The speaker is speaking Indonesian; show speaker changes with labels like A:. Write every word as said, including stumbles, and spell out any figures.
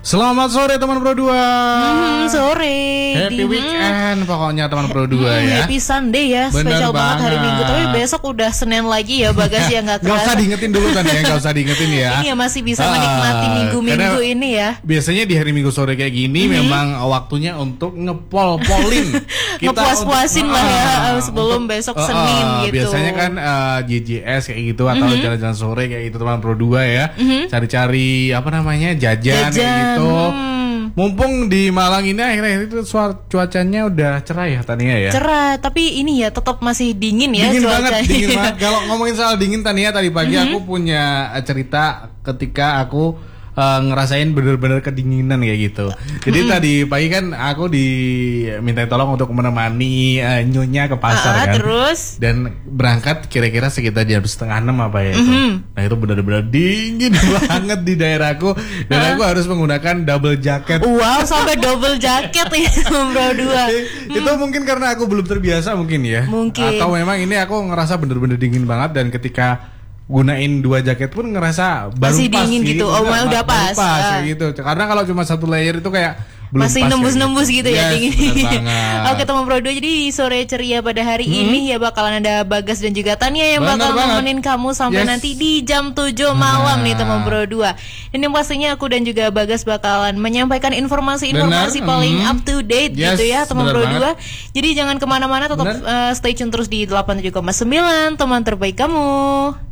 A: Selamat sore teman Pro dua.
B: Hmm, sore.
A: Happy
B: Di,
A: weekend pokoknya teman Pro dua
B: hmm,
A: ya.
B: Happy Sunday ya.
A: Bener
B: Spesial banget hari
A: banget.
B: Minggu. Tapi besok udah Senin lagi ya, Bagas ya nggak
A: Gak usah
B: kerasa.
A: diingetin dulu kan ya, gak usah diingetin ya.
B: Ini ya masih bisa
A: Ah,
B: menikmati minggu-minggu
A: karena
B: ini ya.
A: Biasanya di hari Minggu sore kayak gini memang waktunya untuk ngepol-polin. Kita
B: Ngepuas-puasin
A: untuk-
B: lah ya
A: ah,
B: eh, sebelum
A: untuk-
B: besok
A: ah,
B: Senin
A: ah,
B: gitu.
A: Biasanya kan eh, J J S kayak gitu atau jalan-jalan sore kayak gitu teman Pro dua ya. Cari-cari apa namanya jajan, kayak
B: Jajan,
A: gitu.
B: hmm.
A: Mumpung di Malang ini akhirnya itu suar- cuacanya udah cerah ya Tania ya.
B: Cerah, tapi ini ya tetap masih dingin ya
A: Dingin
B: cuacanya.
A: banget, dingin banget. Kalau ngomongin soal dingin Tania, tadi pagi aku punya eh, cerita ketika aku eh, ngerasain bener-bener kedinginan kayak gitu. Jadi tadi pagi kan aku diminta tolong untuk menemani eh, nyonya ke pasar
B: Ah,
A: kan.
B: terus?
A: Dan berangkat kira-kira sekitar jam setengah enam apa ya itu. Nah itu bener-bener dingin banget di daerahku dan aku harus menggunakan double jacket.
B: Wow, sampai double jaket ya Bro dua.
A: Itu mungkin karena aku belum terbiasa mungkin ya.
B: Mungkin.
A: Atau memang ini aku ngerasa bener-bener dingin banget dan ketika gunain dua jaket pun ngerasa baru
B: Masih
A: pas
B: dingin
A: sih.
B: gitu. Oh,
A: Bener,
B: udah
A: baru
B: pas.
A: pas
B: Ah.
A: kayak gitu. Karena kalau cuma satu layer itu kayak belum
B: Masih
A: pas kayak
B: nembus-nembus
A: gitu.
B: gitu ya
A: Yes,
B: dingin.
A: bener banget.
B: Oke teman Pro dua, jadi di sore ceria pada hari ini ya bakalan ada Bagas dan juga Tania yang
A: Bener
B: bakal
A: banget.
B: nemenin kamu sampai
A: Yes.
B: nanti di jam tujuh malam nih teman
A: Nah.
B: Pro dua. Dan yang pastinya aku dan juga Bagas bakalan menyampaikan informasi-informasi
A: Bener,
B: paling
A: mhm.
B: up to date
A: Yes,
B: gitu ya teman
A: bener
B: Pro
A: banget.
B: dua. Jadi jangan kemana-mana, tetap
A: Bener.
B: eh, stay tune terus di delapan puluh tujuh koma sembilan teman terbaik kamu.